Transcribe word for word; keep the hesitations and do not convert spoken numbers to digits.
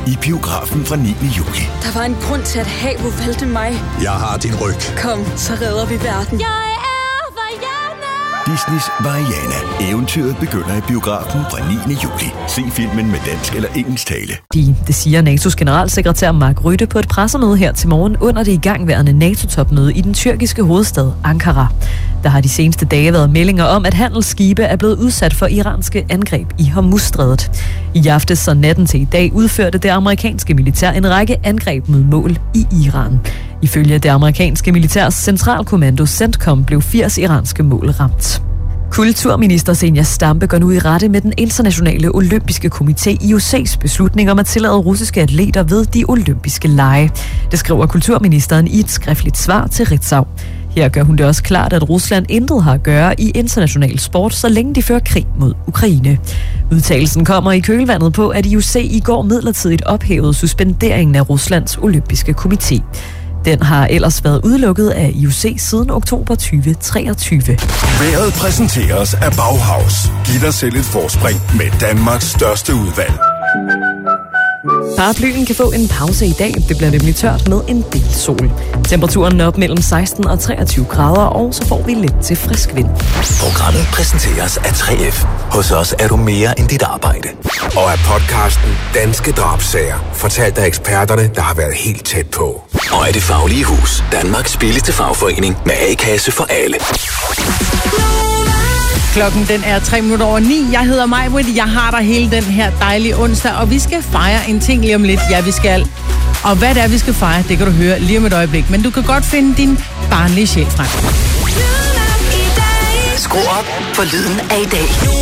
i biografen fra niende juli. Der var en grund til, at havet valgte mig. Jeg har din ryg. Kom, så redder vi verden. Jeg er Vaiana. Disneys Vaiana. Eventyret begynder i biografen fra niende juli. Se filmen med dansk eller engelsk tale. De, det siger N A T O's generalsekretær Mark Rutte på et pressemøde her til morgen under det igangværende NATO-topmøde i den tyrkiske hovedstad Ankara. Der har de seneste dage været meldinger om, at handelsskibe er blevet udsat for iranske angreb i Hormuzstrædet. I aftes og natten til i dag udførte det amerikanske militær en række angreb mod mål i Iran. Ifølge det amerikanske militærs centralkommando CENTCOM blev firs iranske mål ramt. Kulturminister Zenia Stampe går nu i rette med den internationale olympiske komité I O C's beslutning om at tillade russiske atleter ved de olympiske lege. Det skriver kulturministeren i et skriftligt svar til Ritzau. Her gør hun det også klart, at Rusland intet har at gøre i international sport, så længe de fører krig mod Ukraine. Udtalelsen kommer i kølvandet på, at I O C i går midlertidigt ophævede suspenderingen af Ruslands olympiske komité. Den har ellers været udelukket af I O C siden oktober tyve treogtyve. Vejret præsenteres af Bauhaus. Giv dig selv et forspring med Danmarks største udvalg. Paraplyen kan få en pause i dag. Det bliver nemlig tørt med en del sol. Temperaturen er op mellem seksten og treogtyve grader, og så får vi lidt til frisk vind. Programmet præsenteres af tre F. Hos os er du mere end dit arbejde. Og af podcasten Danske Drabsager, fortalt af eksperterne, der har været helt tæt på. Og af Det Faglige Hus, Danmarks billigste fagforening med A-kasse for alle. Klokken den er tre minutter over ni. Jeg hedder Majbrit. Jeg har dig hele den her dejlige onsdag, og vi skal fejre en ting lige om lidt. Ja, vi skal. Og hvad det er, vi skal fejre, det kan du høre lige om et øjeblik. Men du kan godt finde din barnlige sjæl frem. Skru op for lyden af i dag.